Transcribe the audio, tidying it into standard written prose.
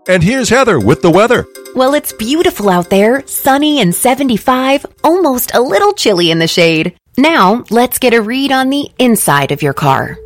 And here's Heather with the weather. Well, it's beautiful out there, sunny and 75, almost a little chilly in the shade. Now, let's get a read on the inside of your car.